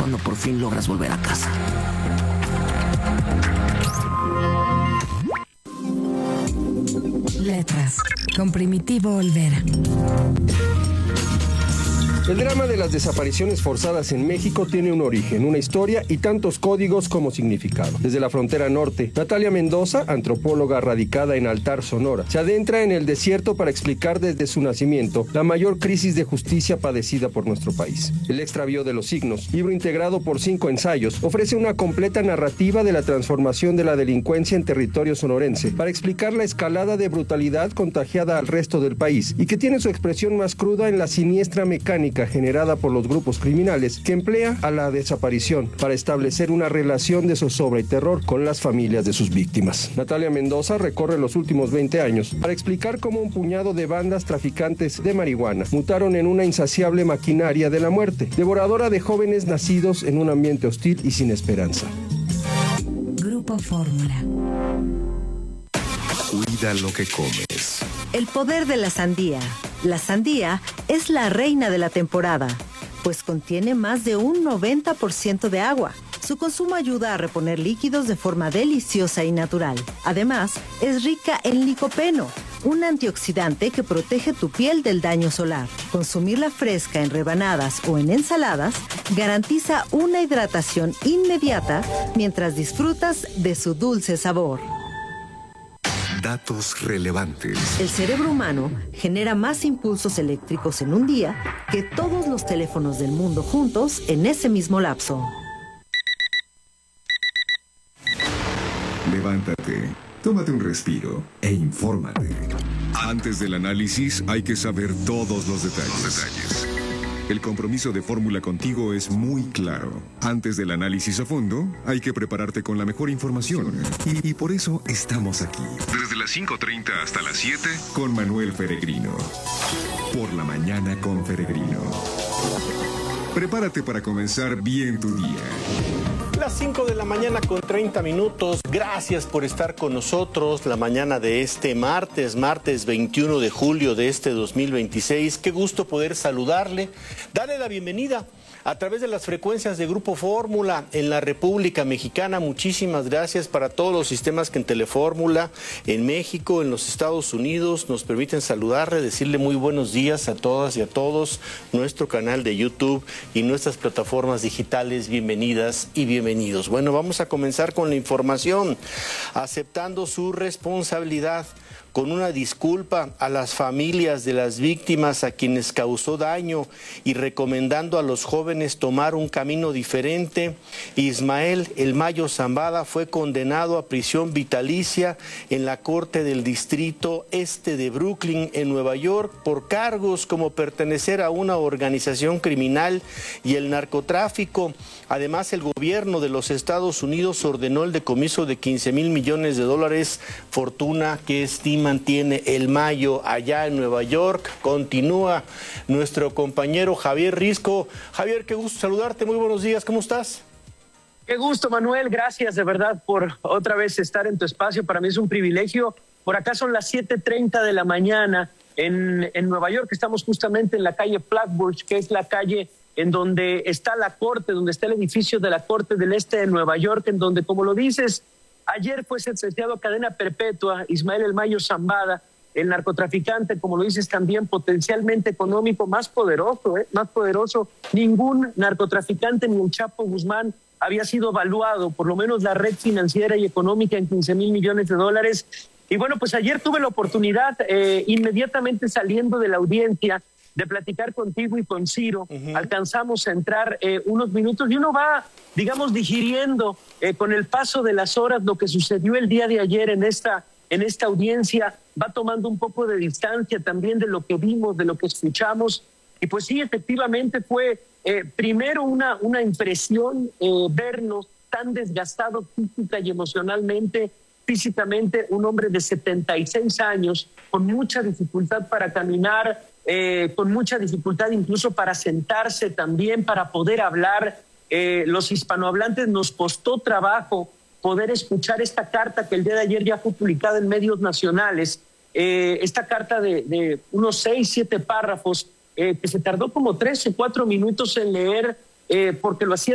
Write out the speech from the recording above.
cuando por fin logras volver a casa. Letras, con Primitivo Olvera. El drama de las desapariciones forzadas en México tiene un origen, una historia y tantos códigos como significado. Desde la frontera norte, Natalia Mendoza, antropóloga radicada en Altar, Sonora, se adentra en el desierto para explicar desde su nacimiento la mayor crisis de justicia padecida por nuestro país. El extravío de los signos, libro integrado por 5 ensayos, ofrece una completa narrativa de la transformación de la delincuencia en territorio sonorense para explicar la escalada de brutalidad contagiada al resto del país y que tiene su expresión más cruda en la siniestra mecánica generada por los grupos criminales que emplea a la desaparición para establecer una relación de zozobra y terror con las familias de sus víctimas. Natalia Mendoza recorre los últimos 20 años para explicar cómo un puñado de bandas traficantes de marihuana mutaron en una insaciable maquinaria de la muerte, devoradora de jóvenes nacidos en un ambiente hostil y sin esperanza. Grupo Fórmula. Cuida lo que comes. El poder de la sandía. La sandía es la reina de la temporada, pues contiene más de un 90% de agua. Su consumo ayuda a reponer líquidos de forma deliciosa y natural. Además, es rica en licopeno, un antioxidante que protege tu piel del daño solar. Consumirla fresca en rebanadas o en ensaladas garantiza una hidratación inmediata mientras disfrutas de su dulce sabor. Datos relevantes. El cerebro humano genera más impulsos eléctricos en un día que todos los teléfonos del mundo juntos en ese mismo lapso. Levántate, tómate un respiro e infórmate. Antes del análisis hay que saber todos los detalles. El compromiso de Fórmula contigo es muy claro. Antes del análisis a fondo, hay que prepararte con la mejor información. Y por eso estamos aquí. Desde las 5:30 hasta las 7, con Manuel Feregrino. Por la mañana con Feregrino. Prepárate para comenzar bien tu día. Las 5 de la mañana con 30 minutos. Gracias por estar con nosotros la mañana de este martes 21 de julio de este 2026. Qué gusto poder saludarle, darle la bienvenida a través de las frecuencias de Grupo Fórmula en la República Mexicana. Muchísimas gracias para todos los sistemas que en Telefórmula, en México, en los Estados Unidos, nos permiten saludarle, decirle muy buenos días a todas y a todos. Nuestro canal de YouTube y nuestras plataformas digitales, bienvenidas y bienvenidos. Bueno, vamos a comenzar con la información, aceptando su responsabilidad, con una disculpa a las familias de las víctimas a quienes causó daño y recomendando a los jóvenes tomar un camino diferente. Ismael El Mayo Zambada fue condenado a prisión vitalicia en la Corte del Distrito Este de Brooklyn, en Nueva York, por cargos como pertenecer a una organización criminal y el narcotráfico. Además, el gobierno de los Estados Unidos ordenó el decomiso de $15 mil millones, fortuna que mantiene El Mayo allá en Nueva York. Continúa nuestro compañero Javier Risco. Javier, qué gusto saludarte, muy buenos días, ¿cómo estás? Qué gusto, Manuel, gracias de verdad por otra vez estar en tu espacio, para mí es un privilegio. Por acá son las 7:30 de la mañana en Nueva York, estamos justamente en la calle Flatbush, que es la calle en donde está la corte, donde está el edificio de la Corte del Este de Nueva York, en donde, como lo dices, ayer fue sentenciado a cadena perpetua Ismael El Mayo Zambada, el narcotraficante, como lo dices, también potencialmente económico más poderoso. Ningún narcotraficante ni el Chapo Guzmán había sido evaluado, por lo menos la red financiera y económica, en $15 mil millones. Y bueno, pues ayer tuve la oportunidad, inmediatamente saliendo de la audiencia, de platicar contigo y con Ciro. Alcanzamos a entrar unos minutos y uno va, digamos, digiriendo con el paso de las horas lo que sucedió el día de ayer en esta audiencia, va tomando un poco de distancia también de lo que vimos, de lo que escuchamos. Y pues sí, efectivamente fue primero una impresión vernos tan desgastados física y emocionalmente. Físicamente, un hombre de 76 años, con mucha dificultad para caminar, con mucha dificultad incluso para sentarse también, para poder hablar. Los hispanohablantes nos costó trabajo poder escuchar esta carta que el día de ayer ya fue publicada en medios nacionales, esta carta de unos 6, 7 párrafos, que se tardó como 3 o 4 minutos en leer, porque lo hacía